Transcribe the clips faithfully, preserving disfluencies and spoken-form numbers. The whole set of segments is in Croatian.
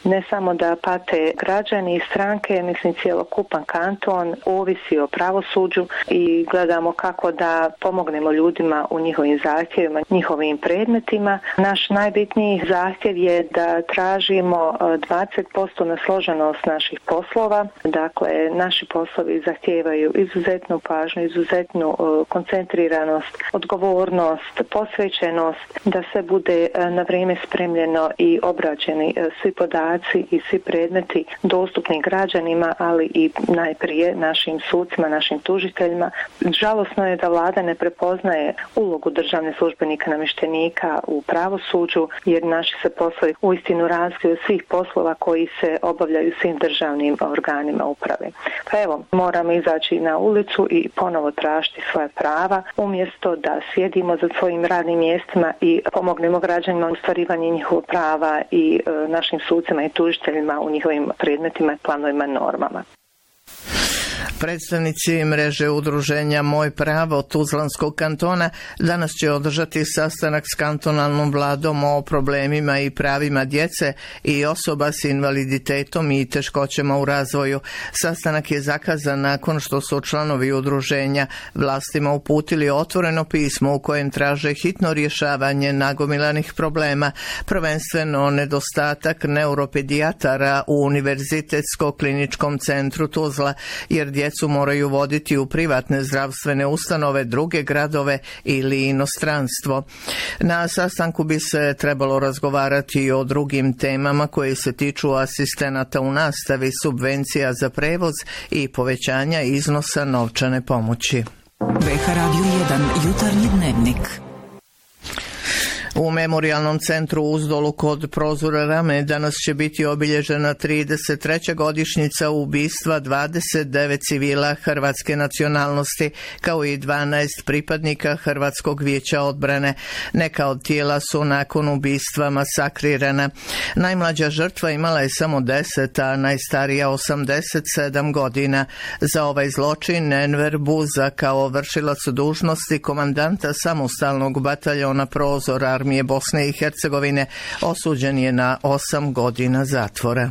ne samo da pate građani i stranke, mislim cjelokupan kanton ovisi o pravosuđu i gledamo kako da pomognemo ljudima u njihovim zahtjevima, njihovim predmetima. Naš najbitniji zahtjev je da tražimo dvadeset posto na složenost naših poslova. Dakle, naši poslovi zahtijevaju izuzetnu pažnju, izuzetnu koncentriranost, odgovornost, posvećenost, da se bude na vrijeme spremljeno i obrađeni svi podaci i svi predmeti dostupni građanima, ali i najprije našim sucima, našim tužiteljima. Žalosno je da vlada ne prepoznaje ulogu državnih službenika, namještenika u pravosuđu, jer naši se poslovi uistinu razlikuju od svih poslova koji se obavljaju svim državnim organima uprave. Pa evo, moramo izaći na ulicu i ponovo tražiti svoje prava, umjesto da sjedimo za svojim radnim mjestima i pomognemo građanima u ostvarivanju njihovog prava i e, našim sucima i tužiteljima u njihovim predmetima, planovima, normama. Predstavnici mreže udruženja Moj pravo Tuzlanskog kantona danas će održati sastanak s kantonalnom vladom o problemima i pravima djece i osoba s invaliditetom i teškoćama u razvoju. Sastanak je zakazan nakon što su članovi udruženja vlastima uputili otvoreno pismo u kojem traže hitno rješavanje nagomilanih problema, prvenstveno nedostatak neuropedijatara u Univerzitetsko-kliničkom centru Tuzla, jer djecu moraju voditi u privatne zdravstvene ustanove, druge gradove ili inostranstvo. Na sastanku bi se trebalo razgovarati i o drugim temama koje se tiču asistenata u nastavi, subvencija za prevoz i povećanja iznosa novčane pomoći. ve ha Radio jedan jutarnji dnevnik. U Memorijalnom centru u Uzdolu kod prozora Rame danas će biti obilježena trideset treća godišnjica ubistva dvadeset devet civila hrvatske nacionalnosti, kao i dvanaest pripadnika Hrvatskog vijeća odbrane. Neka od tijela su nakon ubistva masakrirana. Najmlađa žrtva imala je samo deset, a najstarija osamdeset sedam godina. Za ovaj zločin Enver Buza, kao vršilac dužnosti komandanta samostalnog bataljona Prozor armije Bosne i Hercegovine, osuđen je na osam godina zatvora.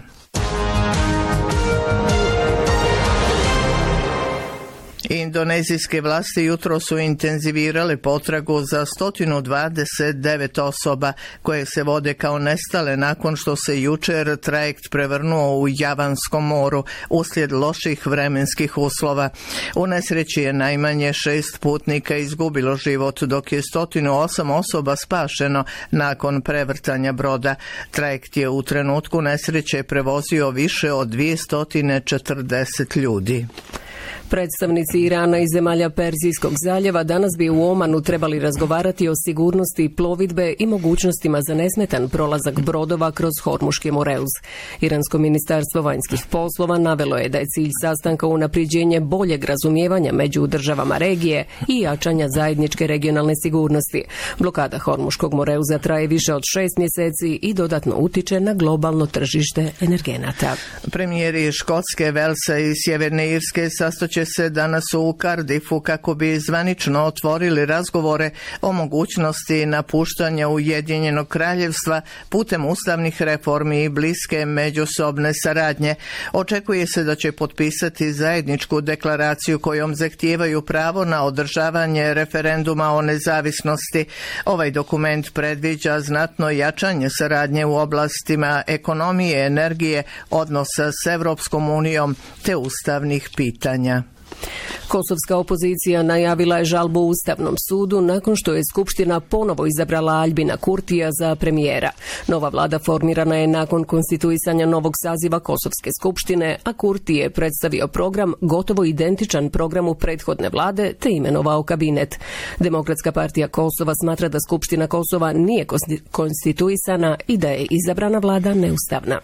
Indonezijske vlasti jutro su intenzivirale potragu za sto dvadeset devet osoba koje se vode kao nestale nakon što se jučer trajekt prevrnuo u Javanskom moru uslijed loših vremenskih uslova. U nesreći je najmanje šest putnika izgubilo život, dok je sto osam osoba spašeno nakon prevrtanja broda. Trajekt je u trenutku nesreće prevozio više od dvjesto četrdeset ljudi. Predstavnici Irana i zemalja Perzijskog zaljeva danas bi u Omanu trebali razgovarati o sigurnosti plovidbe i mogućnostima za nesmetan prolazak brodova kroz Hormuški Moreuz. Iransko ministarstvo vanjskih poslova navelo je da je cilj sastanka unapređenje boljeg razumijevanja među državama regije i jačanja zajedničke regionalne sigurnosti. Blokada Hormuškog Moreuza traje više od šest mjeseci i dodatno utiče na globalno tržište energenata. Premijeri Škotske, Velsa i Sjeverne Irske sastoće se danas u Cardiffu kako bi zvanično otvorili razgovore o mogućnosti napuštanja Ujedinjenog kraljevstva putem ustavnih reformi i bliske međusobne saradnje. Očekuje se da će potpisati zajedničku deklaraciju kojom zahtijevaju pravo na održavanje referenduma o nezavisnosti. Ovaj dokument predviđa znatno jačanje saradnje u oblastima ekonomije, energije, odnosa s Europskom unijom te ustavnih pitanja. Kosovska opozicija najavila je žalbu Ustavnom sudu nakon što je Skupština ponovo izabrala Aljbina Kurtija za premijera. Nova vlada formirana je nakon konstituisanja novog saziva Kosovske skupštine, a Kurti je predstavio program gotovo identičan programu prethodne vlade te imenovao kabinet. Demokratska partija Kosova smatra da Skupština Kosova nije konstituisana i da je izabrana vlada neustavna.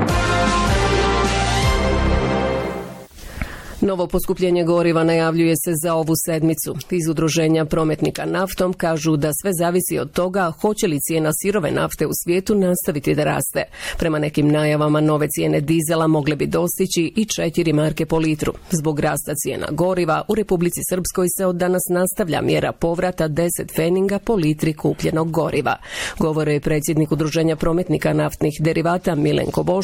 Novo poskupljenje goriva najavljuje se za ovu sedmicu. Iz udruženja prometnika naftom kažu da sve zavisi od toga hoće li cijena sirove nafte u svijetu nastaviti da raste. Prema nekim najavama nove cijene dizela mogle bi dostići i četiri marke po litru. Zbog rasta cijena goriva u Republici Srpskoj se od danas nastavlja mjera povrata deset pfeninga po litri kupljenog goriva. Govore je predsjednik udruženja prometnika naftnih derivata Milenko Boš